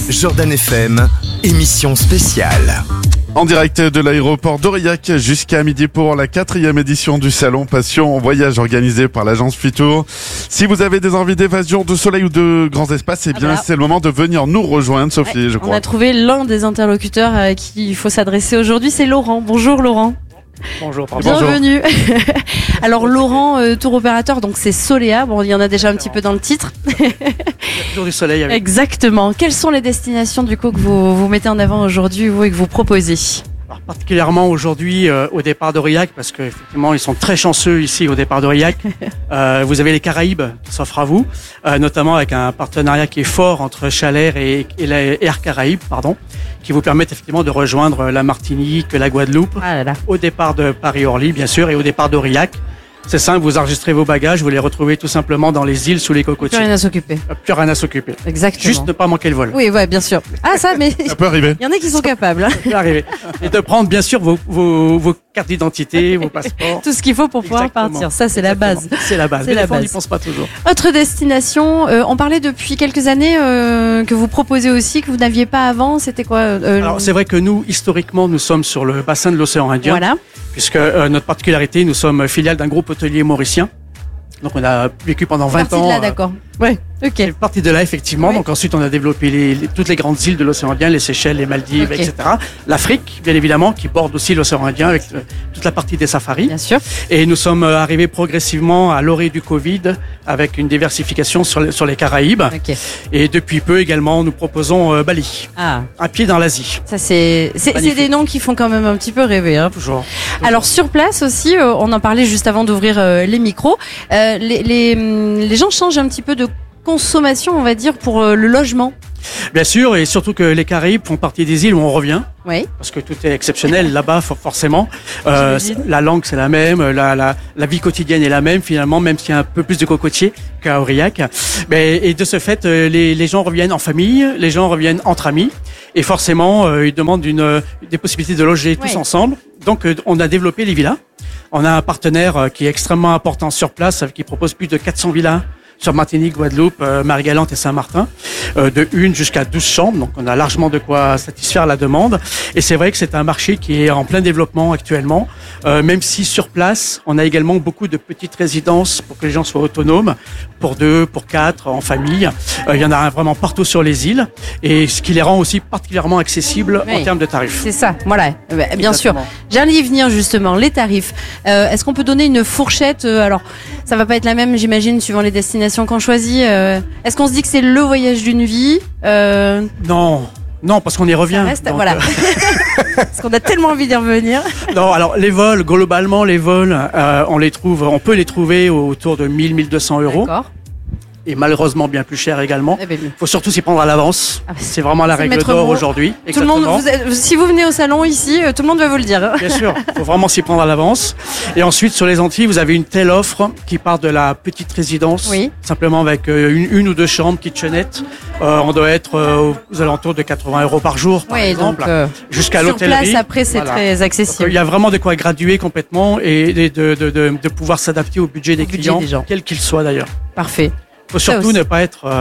Jordan FM, émission spéciale. En direct de l'aéroport d'Aurillac jusqu'à midi pour la 4e édition du salon Passion en voyage organisé par l'agence Fitour. Si vous avez des envies d'évasion, de soleil ou de grands espaces, eh bien c'est le moment de venir nous rejoindre, Sophie, je crois. On a trouvé l'un des interlocuteurs à qui il faut s'adresser aujourd'hui, c'est Laurent. Bonjour Laurent. Bonjour, Bienvenue. Alors Laurent, tour opérateur, donc c'est Solea. Bon, il y en a déjà un petit peu dans le titre. Toujours du soleil. Avec... Exactement. Quelles sont les destinations du coup que vous mettez en avant aujourd'hui, vous, et que vous proposez? Alors, particulièrement aujourd'hui au départ d'Aurillac, parce qu'effectivement ils sont très chanceux ici au départ d'Aurillac. Vous avez les Caraïbes qui s'offrent à vous, notamment avec un partenariat qui est fort entre Chalair et Air Caraïbes, qui vous permettent effectivement de rejoindre la Martinique, la Guadeloupe, au départ de Paris-Orly bien sûr, et au départ d'Aurillac. C'est simple, vous enregistrez vos bagages, vous les retrouvez tout simplement dans les îles sous les cocotiers. Plus rien à s'occuper. Plus rien à s'occuper. Exactement. Juste ne pas manquer le vol. Oui, ouais, bien sûr. Ah ça, mais ça peut arriver. Il y en a qui sont capables. Ça peut arriver. Et de prendre bien sûr vos cartes d'identité, vos passeports. Tout ce qu'il faut pour pouvoir partir. Ça, c'est la base. C'est la base. C'est la base. On n'y pense pas toujours. Autre destination, on parlait depuis quelques années que vous proposez aussi, que vous n'aviez pas avant. C'était quoi Alors c'est vrai que nous, historiquement, nous sommes sur le bassin de l'océan Indien. Voilà. Puisque notre particularité, nous sommes filiale d'un groupe hôtelier mauricien. Donc on a vécu pendant 20 ans. Parti de là, d'accord. Ouais, ok. C'est parti de là, effectivement. Oui. Donc ensuite, on a développé toutes les grandes îles de l'océan Indien, les Seychelles, les Maldives, etc. L'Afrique, bien évidemment, qui borde aussi l'océan Indien avec toute la partie des safaris. Bien sûr. Et nous sommes arrivés progressivement à l'orée du Covid avec une diversification sur les Caraïbes. Okay. Et depuis peu également, nous proposons Bali. Ah. Un pied dans l'Asie. Ça, c'est des noms qui font quand même un petit peu rêver. Hein. Toujours. Alors sur place aussi, on en parlait juste avant d'ouvrir les micros. Les gens changent un petit peu de consommation, on va dire, pour le logement. Bien sûr, et surtout que les Caraïbes font partie des îles où on revient. Oui. Parce que tout est exceptionnel là-bas, forcément. La langue, c'est la même, la vie quotidienne est la même, finalement, même s'il y a un peu plus de cocotiers qu'à Aurillac. Et de ce fait, les gens reviennent en famille, les gens reviennent entre amis, et forcément, ils demandent des possibilités de loger tous ensemble. Donc, on a développé les villas. On a un partenaire qui est extrêmement important sur place, qui propose plus de 400 villas sur Martinique, Guadeloupe, Marie-Galante et Saint-Martin, de 1 jusqu'à 12 chambres. Donc, on a largement de quoi satisfaire la demande. Et c'est vrai que c'est un marché qui est en plein développement actuellement, même si sur place, on a également beaucoup de petites résidences pour que les gens soient autonomes, pour 2, pour 4, en famille. Il y en a vraiment partout sur les îles, et ce qui les rend aussi particulièrement accessibles en termes de tarifs. C'est ça, voilà, bien sûr. J'allais y venir justement, les tarifs. Est-ce qu'on peut donner une fourchette alors, ça va pas être la même, j'imagine, suivant les destinations qu'on choisit. Est-ce qu'on se dit que c'est le voyage d'une vie Non, parce qu'on y revient. Donc, voilà. Parce qu'on a tellement envie d'y revenir. Non, alors les vols, globalement, on peut les trouver autour de 1 200 euros. D'accord. Et malheureusement bien plus cher également. Il faut surtout s'y prendre à l'avance. C'est vraiment la règle d'or aujourd'hui. Tout le monde, si vous venez au salon ici, tout le monde va vous le dire. Bien sûr, il faut vraiment s'y prendre à l'avance. Et ensuite, sur les Antilles, vous avez une telle offre qui part de la petite résidence, simplement avec une ou deux chambres, kitchenette. On doit être aux alentours de 80 euros par jour, par exemple, jusqu'à l'hôtellerie. Sur place, après, c'est très accessible. Donc, il y a vraiment de quoi graduer complètement et de pouvoir s'adapter au budget des clients, quel qu'il soit d'ailleurs. Parfait. Faut surtout ne pas être...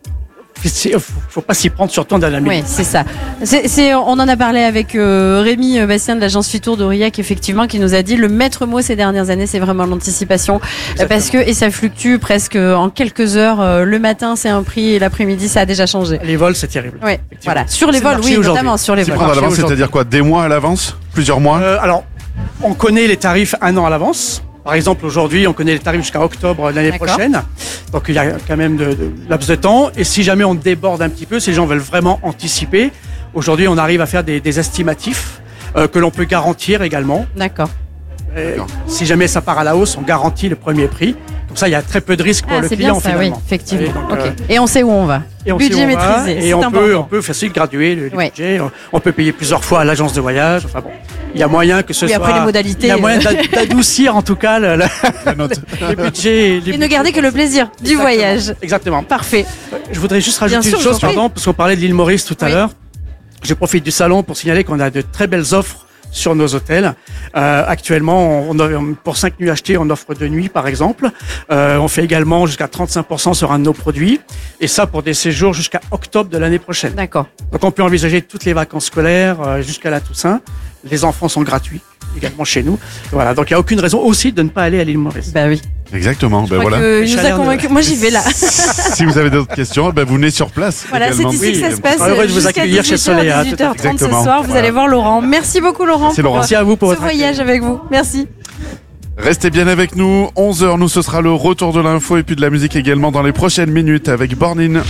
faut pas s'y prendre surtout en dernière minute. Oui, c'est ça. On en a parlé avec Rémi Bastien de l'agence Fitour d'Aurillac, effectivement, qui nous a dit le maître mot ces dernières années, c'est vraiment l'anticipation. Parce que, et ça fluctue presque en quelques heures. Le matin, c'est un prix et l'après-midi, ça a déjà changé. Les vols, c'est terrible. Oui, voilà. Sur les vols, oui, notamment sur les vols. Prendre à l'avance, c'est-à-dire quoi? Des mois à l'avance? Plusieurs mois? Alors, on connaît les tarifs un an à l'avance. Par exemple, aujourd'hui, on connaît les tarifs jusqu'à octobre de l'année prochaine. Donc, il y a quand même de laps de temps. Et si jamais on déborde un petit peu, si les gens veulent vraiment anticiper, aujourd'hui, on arrive à faire des estimatifs que l'on peut garantir également. D'accord. Si jamais ça part à la hausse, on garantit le premier prix. Comme ça, il y a très peu de risques pour le client, bien ça, finalement. Oui, effectivement. Donc, et on sait où on va. Budget maîtrisé. Et on peut facile graduer le budget. On peut payer plusieurs fois à l'agence de voyage. Enfin bon, il y a moyen que ce soit. Après les modalités. Il y a moyen d'adoucir en tout cas la note. Les budgets. Et ne garder que le plaisir du voyage. Exactement. Parfait. Je voudrais juste rajouter une chose, parce qu'on parlait de l'île Maurice tout à l'heure. Je profite du salon pour signaler qu'on a de très belles offres sur nos hôtels. Actuellement, pour 5 nuits achetées, on offre 2 nuits par exemple. On fait également jusqu'à 35% sur un de nos produits. Et ça pour des séjours jusqu'à octobre de l'année prochaine. D'accord. Donc on peut envisager toutes les vacances scolaires jusqu'à la Toussaint. Les enfants sont gratuits également chez nous. Voilà, donc il n'y a aucune raison aussi de ne pas aller à l'île Maurice. Bah oui. Exactement. Je crois que il nous a convaincus. Moi, j'y vais là. Si vous avez d'autres questions, vous venez sur place. Voilà, c'est ici que ça se passe. Heureux de vous accueillir chez Soleil. 18h30 ce soir. Vous allez voir Laurent. Merci beaucoup, Laurent. Merci à vous pour ce voyage avec vous. Merci. Restez bien avec nous. 11h, nous, ce sera le retour de l'info et puis de la musique également dans les prochaines minutes avec Born In.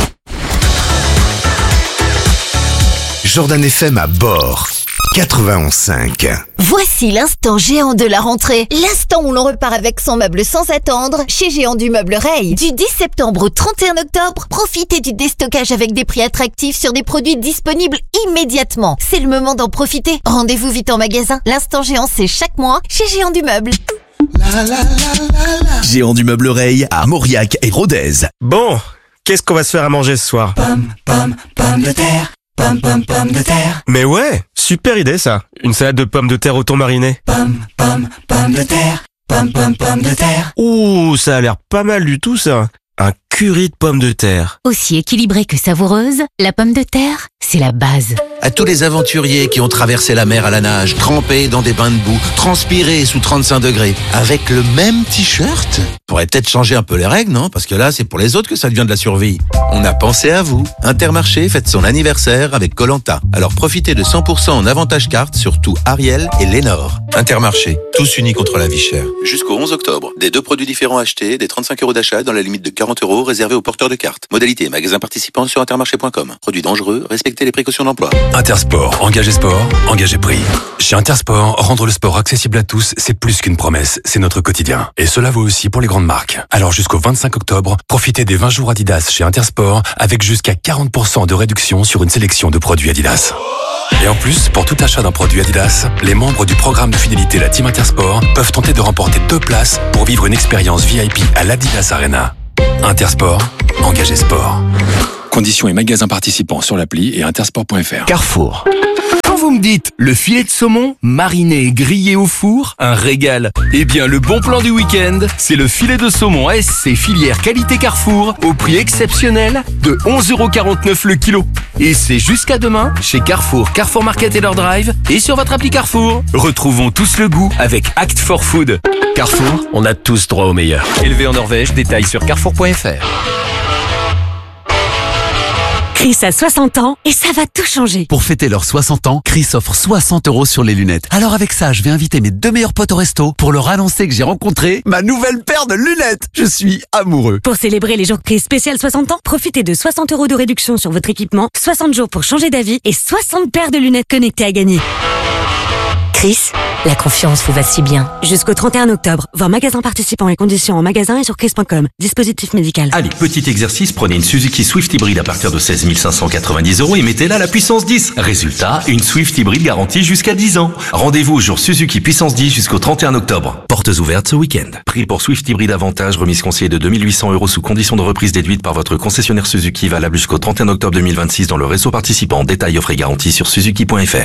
Jordan FM à bord. 91.5. Voici l'instant géant de la rentrée. L'instant où l'on repart avec son meuble sans attendre chez Géant du Meuble Ray. Du 10 septembre au 31 octobre, profitez du déstockage avec des prix attractifs sur des produits disponibles immédiatement. C'est le moment d'en profiter. Rendez-vous vite en magasin. L'instant géant, c'est chaque mois chez Géant du Meuble. Géant du Meuble Ray à Mauriac et Rodez. Bon, qu'est-ce qu'on va se faire à manger ce soir? Pomme de terre. Pomme de terre. Mais ouais, super idée ça. Une salade de pommes de terre au thon mariné. Pomme de terre. Pomme de terre. Ouh, ça a l'air pas mal du tout ça. Un curry de pommes de terre. Aussi équilibrée que savoureuse, la pomme de terre, c'est la base. À tous les aventuriers qui ont traversé la mer à la nage, trempés dans des bains de boue, transpirés sous 35 degrés, avec le même t-shirt, pourrait peut-être changer un peu les règles, non? Parce que là, c'est pour les autres que ça devient de la survie. On a pensé à vous. Intermarché fête son anniversaire avec Koh-Lanta. Alors profitez de 100% en avantage carte sur tout Ariel et Lénore. Intermarché, tous unis contre la vie chère. Jusqu'au 11 octobre, des 2 produits différents achetés, des 35 € d'achat dans la limite de 40 € réservés aux porteurs de cartes. Modalité magasin participant sur intermarché.com. Produits dangereux, respectez les précautions d'emploi. Intersport, engagez prix. Chez Intersport, rendre le sport accessible à tous, c'est plus qu'une promesse, c'est notre quotidien. Et cela vaut aussi pour les grandes marques. Alors jusqu'au 25 octobre, profitez des 20 jours Adidas chez Intersport avec jusqu'à 40% de réduction sur une sélection de produits Adidas. Et en plus, pour tout achat d'un produit Adidas, les membres du programme de fidélité La Team Intersport peuvent tenter de remporter 2 places pour vivre une expérience VIP à l'Adidas Arena. Intersport, engagez sport. Conditions et magasins participants sur l'appli et intersport.fr. Carrefour. Quand vous me dites le filet de saumon, mariné et grillé au four, un régal. Eh bien, le bon plan du week-end, c'est le filet de saumon ASC filière qualité Carrefour au prix exceptionnel de 11,49 € le kilo. Et c'est jusqu'à demain chez Carrefour, Carrefour Market et leur drive et sur votre appli Carrefour. Retrouvons tous le goût avec Act for Food. Carrefour, on a tous droit au meilleur. Élevé en Norvège, détails sur carrefour.fr. Chris a 60 ans et ça va tout changer. Pour fêter leurs 60 ans, Chris offre 60 € sur les lunettes. Alors avec ça, je vais inviter mes 2 meilleurs potes au resto pour leur annoncer que j'ai rencontré ma nouvelle paire de lunettes. Je suis amoureux. Pour célébrer les jours Chris spécial 60 ans, profitez de 60 € de réduction sur votre équipement, 60 jours pour changer d'avis et 60 paires de lunettes connectées à gagner. Chris, la confiance vous va si bien. Jusqu'au 31 octobre, voir magasin participants et conditions en magasin et sur chris.com. Dispositif médical. Allez, petit exercice, prenez une Suzuki Swift hybride à partir de 16 590 € et mettez-la à la puissance 10. Résultat, une Swift hybride garantie jusqu'à 10 ans. Rendez-vous au jour Suzuki puissance 10 jusqu'au 31 octobre. Portes ouvertes ce week-end. Prix pour Swift hybride avantage, remise conseillée de 2 800 € sous condition de reprise déduite par votre concessionnaire Suzuki, valable jusqu'au 31 octobre 2026 dans le réseau participant. Détails offres et garanties sur suzuki.fr.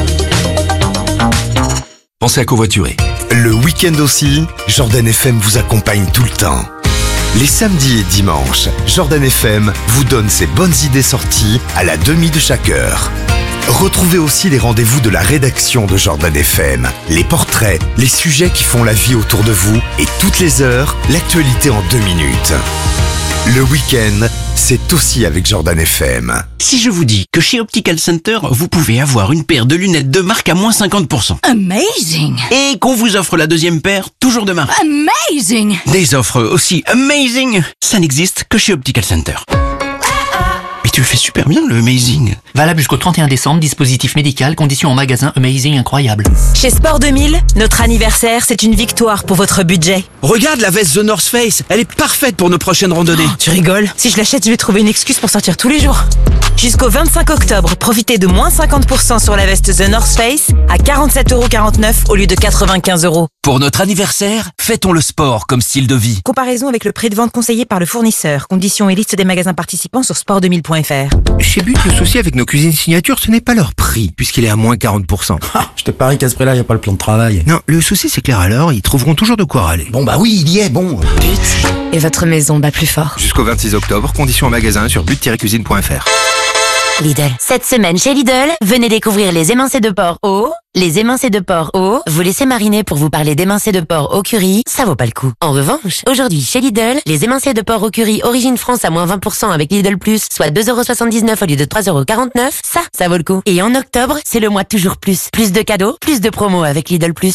Pensez à covoiturer. Le week-end aussi, Jordan FM vous accompagne tout le temps. Les samedis et dimanches, Jordan FM vous donne ses bonnes idées sorties à la demi de chaque heure. Retrouvez aussi les rendez-vous de la rédaction de Jordan FM, les portraits, les sujets qui font la vie autour de vous et toutes les heures, l'actualité en 2 minutes. Le week-end, c'est aussi avec Jordan FM. Si je vous dis que chez Optical Center, vous pouvez avoir une paire de lunettes de marque à moins 50%. Amazing! Et qu'on vous offre la deuxième paire, toujours de marque. Amazing! Des offres aussi amazing, ça n'existe que chez Optical Center. Mais tu le fais super bien, le amazing. Valable jusqu'au 31 décembre, dispositif médical, conditions en magasin, amazing, incroyable. Chez Sport 2000, notre anniversaire, c'est une victoire pour votre budget. Regarde la veste The North Face, elle est parfaite pour nos prochaines randonnées. Oh, tu rigoles? Si je l'achète, je vais trouver une excuse pour sortir tous les jours. Jusqu'au 25 octobre, profitez de moins 50% sur la veste The North Face à 47,49€ au lieu de 95€. Pour notre anniversaire, fêtons le sport comme style de vie. Comparaison avec le prix de vente conseillé par le fournisseur. Conditions et liste des magasins participants sur sport2000.fr. Chez But, le souci avec nos cuisines signature, ce n'est pas leur prix, puisqu'il est à moins 40%. Je te parie qu'à ce prix-là, il n'y a pas le plan de travail. Non, le souci c'est clair alors, ils trouveront toujours de quoi râler. Bon bah oui, il y est, bon. But. Et votre maison bat plus fort. Jusqu'au 26 octobre, conditions en magasin sur but-cuisine.fr. Lidl. Cette semaine chez Lidl, venez découvrir les émincés de porc au... Les émincés de porc au... Vous laissez mariner pour vous parler d'émincés de porc au curry, ça vaut pas le coup. En revanche, aujourd'hui chez Lidl, les émincés de porc au curry Origine France à moins 20% avec Lidl Plus, soit 2,79€ au lieu de 3,49€, ça vaut le coup. Et en octobre, c'est le mois toujours plus. Plus de cadeaux, plus de promos avec Lidl Plus.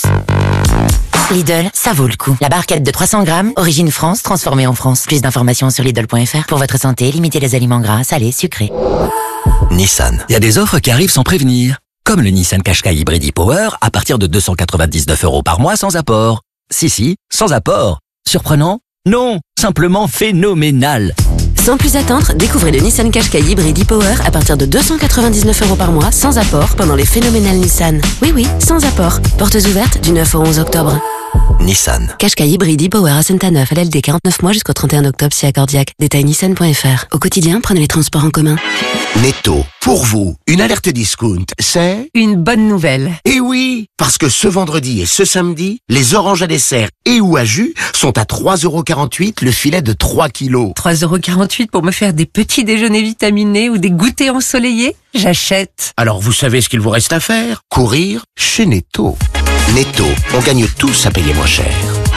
Lidl, ça vaut le coup. La barquette de 300 grammes, Origine France, transformée en France. Plus d'informations sur Lidl.fr. Pour votre santé, limitez les aliments gras, salés, sucrés. Nissan. Il y a des offres qui arrivent sans prévenir. Comme le Nissan Qashqai Hybrid e-Power à partir de 299€ par mois sans apport. Si, sans apport. Surprenant? Non, simplement phénoménal. Sans plus attendre, découvrez le Nissan Qashqai Hybrid e-Power à partir de 299€ par mois sans apport pendant les phénoménales Nissan. Oui, sans apport. Portes ouvertes du 9 au 11 octobre. Nissan. Qashqai Hybrid e-Power à Saint-Aneuf, LLD 49 mois jusqu'au 31 octobre si accordiaque. Détail nissan.fr. Au quotidien, prenez les transports en commun. Netto, pour vous, une alerte discount, c'est une bonne nouvelle. Eh oui, parce que ce vendredi et ce samedi, les oranges à dessert et ou à jus sont à 3,48€ le filet de 3 kilos. 3,48€ pour me faire des petits déjeuners vitaminés ou des goûters ensoleillés? J'achète. Alors vous savez ce qu'il vous reste à faire? Courir chez Netto. Netto, on gagne tous à payer moins cher.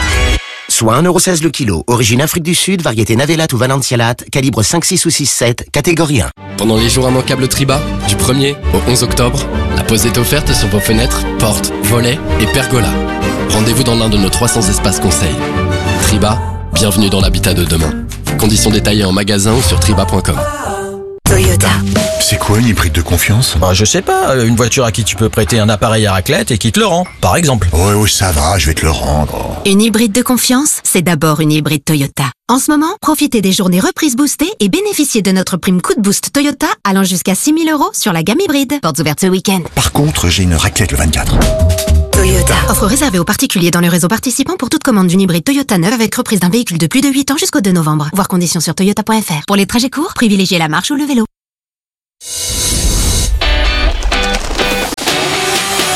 Soit 1,16€ le kilo, origine Afrique du Sud, variété Navelat ou Valencialat, calibre 5, 6 ou 6, 7, catégorie 1. Pendant les jours immanquables Triba, du 1er au 11 octobre, la pause est offerte sur vos fenêtres, portes, volets et pergolas. Rendez-vous dans l'un de nos 300 espaces conseils. Triba, bienvenue dans l'habitat de demain. Conditions détaillées en magasin ou sur triba.com. Toyota. C'est quoi une hybride de confiance? Je sais pas, une voiture à qui tu peux prêter un appareil à raclette et qui te le rend, par exemple. Oui, ça va, je vais te le rendre. Une hybride de confiance, c'est d'abord une hybride Toyota. En ce moment, profitez des journées reprises boostées et bénéficiez de notre prime coup de boost Toyota allant jusqu'à 6 000€ sur la gamme hybride. Portes ouvertes ce week-end. Par contre, j'ai une raclette le 24. Toyota. Offre réservée aux particuliers dans le réseau participant pour toute commande d'une hybride Toyota neuve avec reprise d'un véhicule de plus de 8 ans jusqu'au 2 novembre. Voir conditions sur toyota.fr. Pour les trajets courts, privilégiez la marche ou le vélo.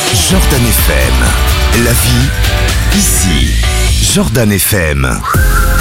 Jordan FM. La vie, ici. Jordan FM.